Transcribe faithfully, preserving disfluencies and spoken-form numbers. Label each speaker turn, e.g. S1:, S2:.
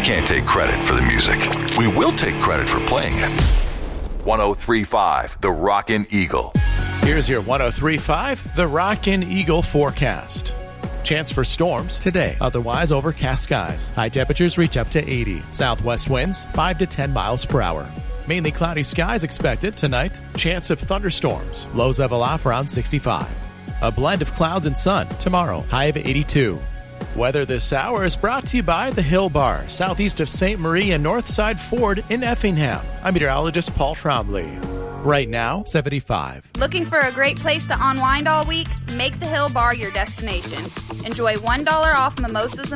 S1: We can't take credit for the music. We will take credit for playing it. one oh three point five, The Rockin' Eagle.
S2: Here's your one oh three point five, The Rockin' Eagle forecast. Chance for storms today. Otherwise, overcast skies. High temperatures reach up to eighty. Southwest winds, five to ten miles per hour. Mainly cloudy skies expected tonight. Chance of thunderstorms. Lows level off around sixty-five. A blend of clouds and sun tomorrow. High of eighty-two. Weather this hour is brought to you by the Hill Bar, southeast of Saint Marie and Northside Ford in Effingham. I'm meteorologist Paul Trombley. Right now, seventy-five.
S3: Looking for a great place to unwind all week? Make the Hill Bar your destination. Enjoy one dollar off mimosas and